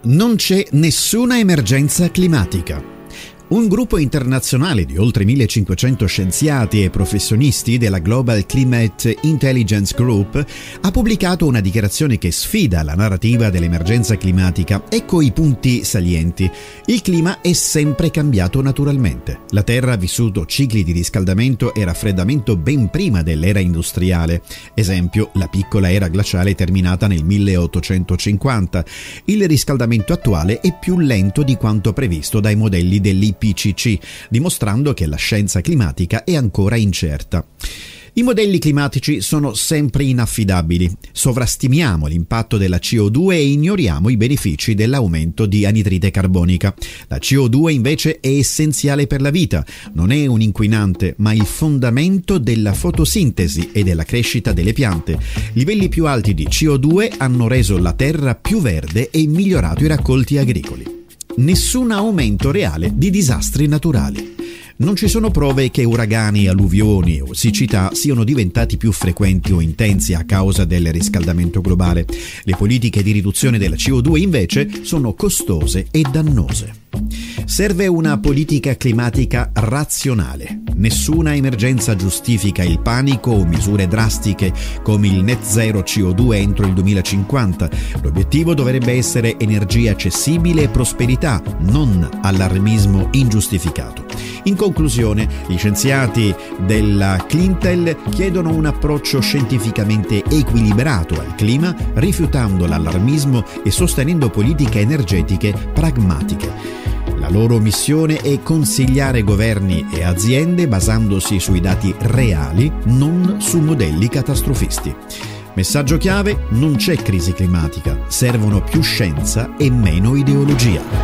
Non c'è nessuna emergenza climatica. Un gruppo internazionale di oltre 1500 scienziati e professionisti della Global Climate Intelligence Group ha pubblicato una dichiarazione che sfida la narrativa dell'emergenza climatica. Ecco i punti salienti. Il clima è sempre cambiato naturalmente. La Terra ha vissuto cicli di riscaldamento e raffreddamento ben prima dell'era industriale. Esempio, la piccola era glaciale terminata nel 1850. Il riscaldamento attuale è più lento di quanto previsto dai modelli dell'IPCC, dimostrando che la scienza climatica è ancora incerta. I modelli climatici sono sempre inaffidabili. Sovrastimiamo l'impatto della CO2 e ignoriamo i benefici dell'aumento di anidride carbonica. La CO2 invece è essenziale per la vita. Non è un inquinante, ma il fondamento della fotosintesi e della crescita delle piante. Livelli più alti di CO2 hanno reso la terra più verde e migliorato i raccolti agricoli. Nessun aumento reale di disastri naturali. Non ci sono prove che uragani, alluvioni o siccità siano diventati più frequenti o intensi a causa del riscaldamento globale. Le politiche di riduzione della CO2 invece sono costose e dannose. Serve una politica climatica razionale. Nessuna emergenza giustifica il panico o misure drastiche come il net zero CO2 entro il 2050. L'obiettivo dovrebbe essere energia accessibile e prosperità, non allarmismo ingiustificato. In conclusione, gli scienziati della Clintel chiedono un approccio scientificamente equilibrato al clima, rifiutando l'allarmismo e sostenendo politiche energetiche pragmatiche. La loro missione è consigliare governi e aziende basandosi sui dati reali, non su modelli catastrofisti. Messaggio chiave: non c'è crisi climatica, servono più scienza e meno ideologia.